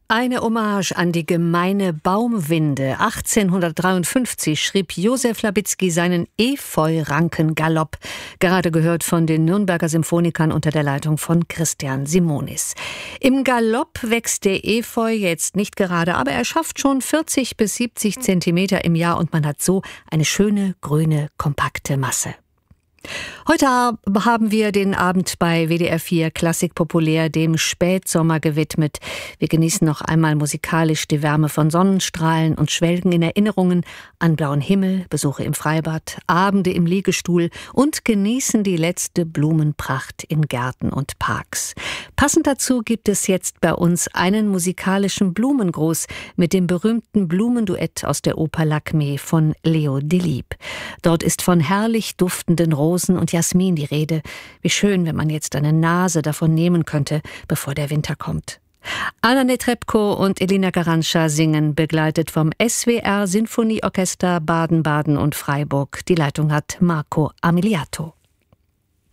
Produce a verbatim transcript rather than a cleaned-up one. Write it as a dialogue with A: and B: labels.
A: Eine Hommage an die gemeine Baumwinde. achtzehnhundertdreiundfünfzig schrieb Josef Labitzky seinen Efeu-Ranken-Galopp, gerade gehört von den Nürnberger Symphonikern unter der Leitung von Christian Simonis. Im Galopp wächst der Efeu jetzt nicht gerade, aber er schafft schon vierzig bis siebzig Zentimeter im Jahr und man hat so eine schöne, grüne, kompakte Masse. Heute haben wir den Abend bei W D R vier Klassik Populär dem Spätsommer gewidmet. Wir genießen noch einmal musikalisch die Wärme von Sonnenstrahlen und schwelgen in Erinnerungen an blauen Himmel, Besuche im Freibad, Abende im Liegestuhl und genießen die letzte Blumenpracht in Gärten und Parks. Passend dazu gibt es jetzt bei uns einen musikalischen Blumengruß mit dem berühmten Blumenduett aus der Oper Lakmé von Leo Delibes. Dort ist von herrlich duftenden Rosen und Jasmin die Rede. Wie schön, wenn man jetzt eine Nase davon nehmen könnte, bevor der Winter kommt. Anna Netrebko und Elina Garantscha singen, begleitet vom S W R Sinfonieorchester Baden-Baden und Freiburg. Die Leitung hat Marco Amiliato.